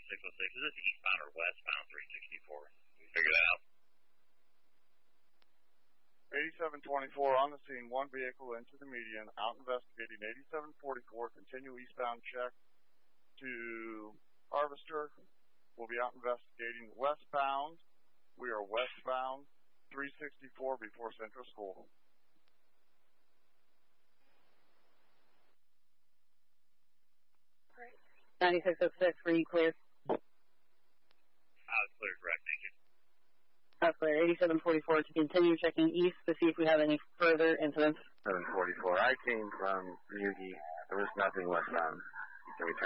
Is this eastbound or westbound 364? Can we figure that out? 8724 on the scene, one vehicle into the median, out investigating. 8744, continue eastbound check to Harvester. We'll be out investigating westbound. We are westbound 364 before Central School. Great. 9606, were you clear? It's clear, correct, thank you. That's clear. 8744 to continue checking east to see if we have any further incidents. 744. I came from Ryugi. There was nothing westbound. Can we turn